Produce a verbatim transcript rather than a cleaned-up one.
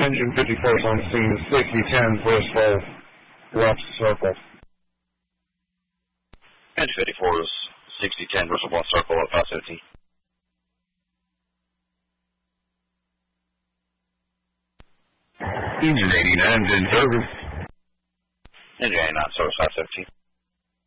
Engine fifty-four is on scene, sixty ten, Bristol, left circle. Engine fifty-four is sixty ten, Bristol, left circle at five seventeen. Engine eighty-nine, in service. Engine eighty-nine, service five seventeen.